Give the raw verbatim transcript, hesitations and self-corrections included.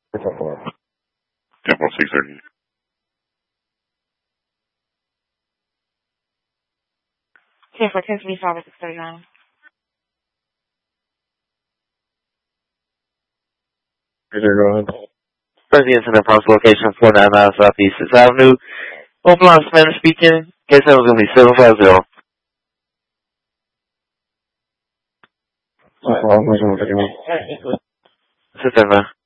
ten four. ten four six thirty. ten four ten twenty-five or six thirty-nine. Go ahead. Present incident parcel location four ninety-nine Southeast sixth Avenue. Open line Spanish speaking. Case number is going to be seven five zero. Alright, well, where's the Sit there, man.